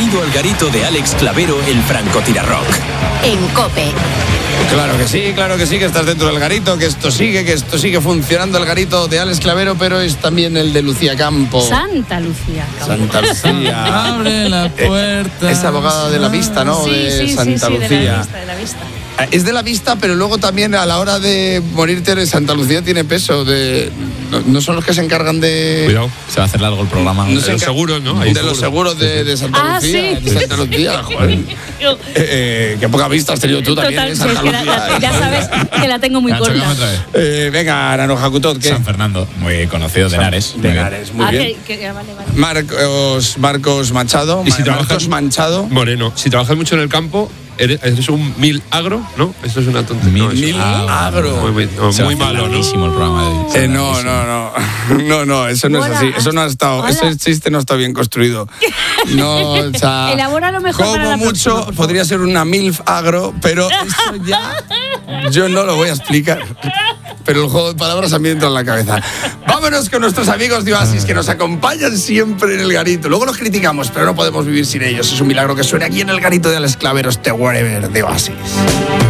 Bienvenido al garito de Alex Clavero, el francotirarrock. En COPE. Claro que sí, que estás dentro del garito, que esto sigue funcionando el garito de Alex Clavero, pero es también el de Lucía Campo. Santa Lucía Campo. Santa Lucía. Abre la puerta. Es abogada de la vista, ¿no? Sí, Santa Lucía. de la vista. Es de la vista, pero luego también a la hora de morirte de Santa Lucía tiene peso. No son los que se encargan de... Cuidado, se va a hacer largo el programa. No De sé los seguros, ¿no? De los seguros de Santa Lucía. sí. De Santa Lucía, joder. Qué poca vista has tenido tú también, Total, Santa sí, es que Lucía. ya sabes que la tengo muy corta. Venga, Naranjo Cutot, ¿qué? San Fernando, muy conocido, de Henares. De Henares, muy bien. Vale. Marcos Machado. Y si Marcos trabajas- Manchado. Moreno, si trabajas mucho en el campo, eres un milagro, ¿no? Esto es una tontería. Milagro. Muy malo, ¿no? el programa de hoy. No, eso no es Hola. así. Eso no ha estado. Hola. Ese chiste no está bien construido. No, o sea, Elabóralo mejor como para la mucho próxima, por favor. podría ser una milf agro, pero eso ya yo no lo voy a explicar. Pero el juego de palabras a mí entra en la cabeza. Vámonos con nuestros amigos de Oasis que nos acompañan siempre en el garito. Luego los criticamos, pero no podemos vivir sin ellos. Es un milagro que suene aquí en el garito de Alex Clavero, este Wherever de Oasis.